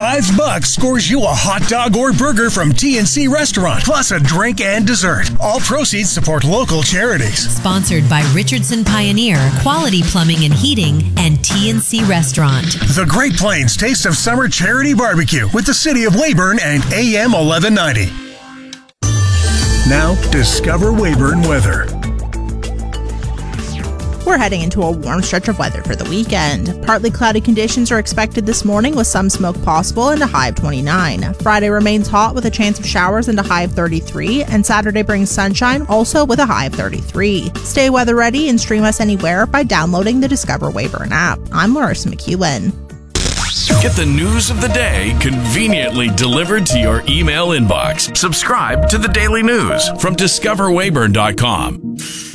$5 scores you a hot dog or burger from TNC Restaurant, plus a drink and dessert. All proceeds support local charities. Sponsored by Richardson Pioneer, Quality Plumbing and Heating, and TNC Restaurant. The Great Plains Taste of Summer Charity Barbecue with the City of Weyburn and AM 1190. Now, discover Weyburn weather. We're heading into a warm stretch of weather for the weekend. Partly cloudy conditions are expected this morning with some smoke possible and a high of 29. Friday remains hot with a chance of showers and a high of 33, and Saturday brings sunshine also with a high of 33. Stay weather ready and stream us anywhere by downloading the Discover Weyburn app. I'm Marissa McEwen. Get the news of the day conveniently delivered to your email inbox. Subscribe to the Daily News from discoverweyburn.com.